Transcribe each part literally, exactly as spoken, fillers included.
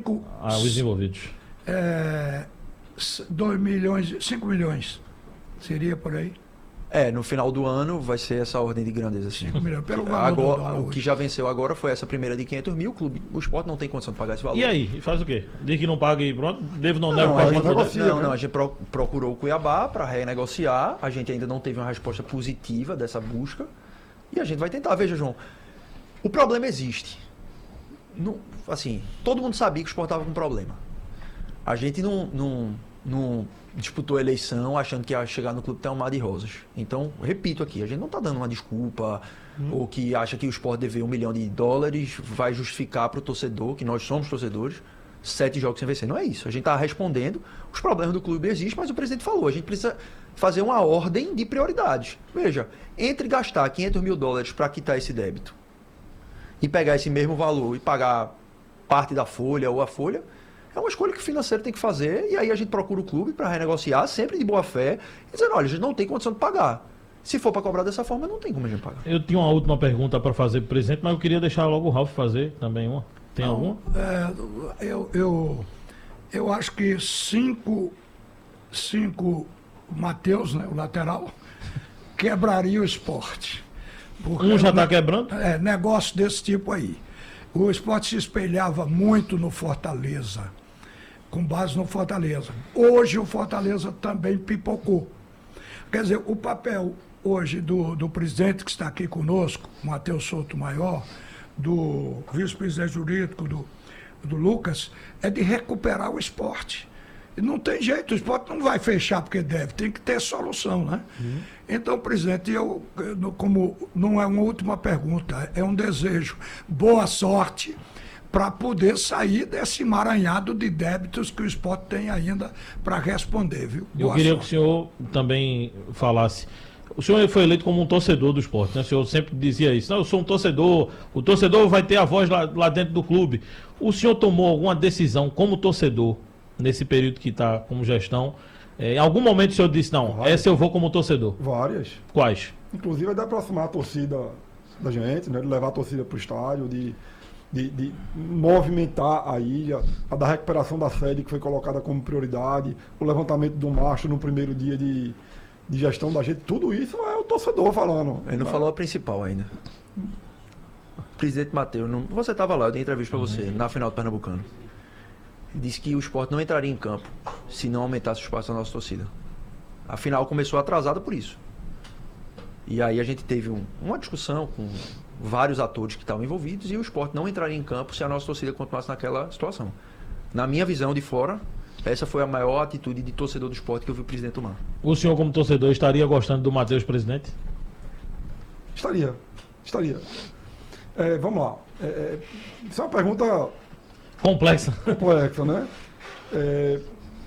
cinco... Ah, os envolvidos. É, dois milhões, cinco milhões. Seria por aí? É, no final do ano vai ser essa ordem de grandeza. Assim. cinco milhões, pelo valor agora, do dólar o que hoje. já venceu agora foi essa primeira de quinhentos mil. O clube, o Sport não tem condição de pagar esse valor. E aí? Faz o quê? Diz que não paga e pronto? Devo não, Não, nego a pra gente, negocia, não, não, a gente pro- procurou o Cuiabá para renegociar. A gente ainda não teve uma resposta positiva dessa busca. E a gente vai tentar. Veja, João, o problema existe. Não, assim, todo mundo sabia que o Sport estava com problema. A gente não, não, não disputou a eleição achando que ia chegar no clube ter um mar de rosas. Então, repito aqui, a gente não está dando uma desculpa hum. ou que acha que o Sport dever um milhão de dólares vai justificar para o torcedor, que nós somos torcedores, sete jogos sem vencer. Não é isso. A gente está respondendo, os problemas do clube existem, mas o presidente falou, a gente precisa fazer uma ordem de prioridades. Veja, entre gastar quinhentos mil dólares para quitar esse débito e pegar esse mesmo valor e pagar parte da folha ou a folha, é uma escolha que o financeiro tem que fazer, e aí a gente procura o clube para renegociar, sempre de boa fé, e dizendo, olha, a gente não tem condição de pagar. Se for para cobrar dessa forma, não tem como a gente pagar. Eu tinha uma última pergunta para fazer para o presidente, mas eu queria deixar logo o Ralf fazer também uma. Tem não, alguma? É, eu, eu, eu acho que cinco, cinco Matheus, né, o lateral, quebraria o esporte. Um já está quebrando? É, negócio desse tipo aí. O esporte se espelhava muito no Fortaleza, com base no Fortaleza. Hoje o Fortaleza também pipocou. Quer dizer, o papel hoje do, do presidente que está aqui conosco, Matheus Souto Maior, do vice-presidente jurídico, do, do Lucas, é de recuperar o esporte. E não tem jeito, o esporte não vai fechar porque deve, tem que ter solução, né? Uhum. Então, presidente, eu, como não é uma última pergunta, é um desejo. Boa sorte para poder sair desse emaranhado de débitos que o esporte tem ainda para responder, viu? Boa eu queria sorte. que o senhor também falasse. O senhor foi eleito como um torcedor do esporte, né? O senhor sempre dizia isso. Não, eu sou um torcedor, o torcedor vai ter a voz lá, lá dentro do clube. O senhor tomou alguma decisão como torcedor, nesse período que está como gestão? É, em algum momento o senhor disse, não, várias. Essa eu vou como torcedor? Várias. Quais? Inclusive é de aproximar a torcida da gente, né? De levar a torcida para o estádio, de, de, de movimentar a ilha, a da recuperação da sede que foi colocada como prioridade, o levantamento do macho no primeiro dia de, de gestão da gente. Tudo isso é o torcedor falando. Ele não né? falou a principal ainda. Presidente Matheus, não... você estava lá, eu dei entrevista para você, uhum. na final do Pernambucano. Disse que o esporte não entraria em campo se não aumentasse o espaço da nossa torcida. A final começou atrasada por isso. E aí a gente teve um, uma discussão com vários atores que estavam envolvidos e o esporte não entraria em campo se a nossa torcida continuasse naquela situação. Na minha visão de fora, essa foi a maior atitude de torcedor do esporte que eu vi o presidente tomar. O senhor, como torcedor, estaria gostando do Matheus presidente? Estaria. Estaria. É, vamos lá. É, é, isso é uma pergunta... Complexa. Complexa, né? É,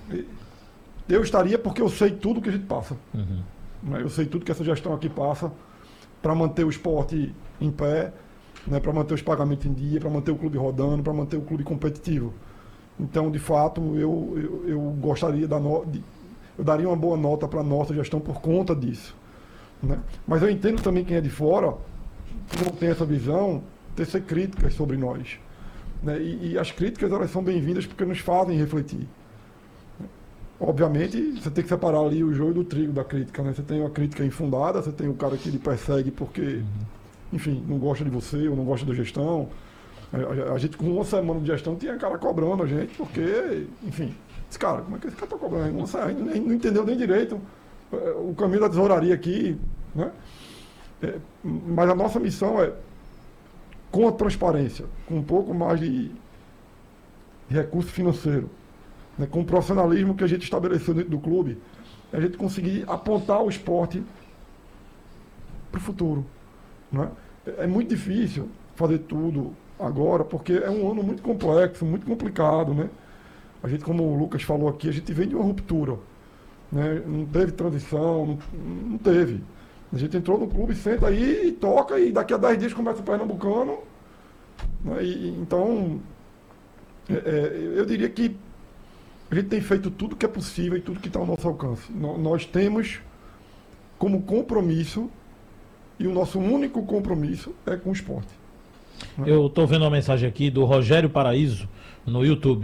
eu estaria porque eu sei tudo que a gente passa. Uhum. Né? Eu sei tudo que essa gestão aqui passa para manter o esporte em pé, né? Para manter os pagamentos em dia, para manter o clube rodando, para manter o clube competitivo. Então, de fato, eu, eu, eu gostaria da no... de... eu daria uma boa nota para a nossa gestão por conta disso. Né? Mas eu entendo também quem é de fora, que não tem essa visão, tecer críticas sobre nós. Né? E, e as críticas, elas são bem-vindas porque nos fazem refletir. Obviamente, você tem que separar ali o joio do trigo da crítica. Né? Você tem uma crítica infundada, você tem o cara que lhe persegue porque, uhum. enfim, não gosta de você ou não gosta da gestão. A, a, a gente, com uma semana de gestão, tinha cara cobrando a gente porque, enfim, esse cara, como é que esse cara está cobrando? Não, sai, nem, não entendeu nem direito o caminho da tesouraria aqui. Né? É, mas a nossa missão é, com a transparência, com um pouco mais de, de recurso financeiro, né, com o profissionalismo que a gente estabeleceu dentro do clube, a gente conseguir apontar o esporte para o futuro. Né? É muito difícil fazer tudo agora, porque é um ano muito complexo, muito complicado. Né? A gente, como o Lucas falou aqui, a gente vem de uma ruptura. Né? Não teve transição, não, não teve. A gente entrou no clube, senta aí e toca, e daqui a dez dias começa o Pernambucano. Né? E, então, é, é, eu diria que a gente tem feito tudo que é possível e tudo que está ao nosso alcance. No, nós temos como compromisso, e o nosso único compromisso é com o esporte. Né? Eu estou vendo uma mensagem aqui do Rogério Paraíso no YouTube.